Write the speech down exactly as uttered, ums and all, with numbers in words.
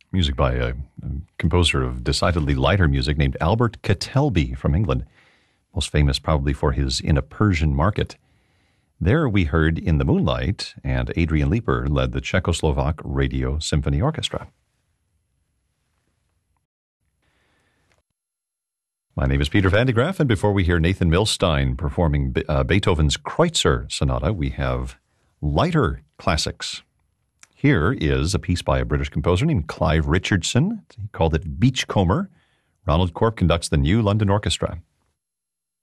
music by a, a composer of decidedly lighter music named Albert Ketelby from England, most famous probably for his In a Persian Market. There we heard In the Moonlight, and Adrian Leeper led the Czechoslovak Radio Symphony Orchestra. My name is Peter Van de Graaff, and before we hear Nathan Milstein performing uh, Beethoven's Kreutzer Sonata, we have lighter classics. Here is a piece by a British composer named Clive Richardson. He called it Beachcomber. Ronald Corp conducts the New London Orchestra.